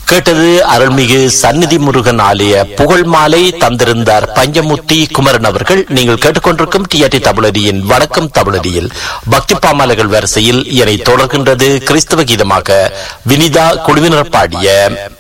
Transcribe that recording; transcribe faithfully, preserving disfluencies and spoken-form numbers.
கேட்டது அருள்மிகு சந்நிதி முருகன் ஆலய புகழ் மாலை தந்திருந்தார் பஞ்சமுத்தி குமரன் அவர்கள். நீங்கள் கேட்டுக்கொண்டிருக்கும் டிஆர்டி தமிழடியின் வணக்கம் தமிழடியில் பக்தி பாமாலைகள் வரிசையில் இதனை தொடர்கின்றது கிறிஸ்தவ கீதமாக வினிதா குழுவினர் பாடிய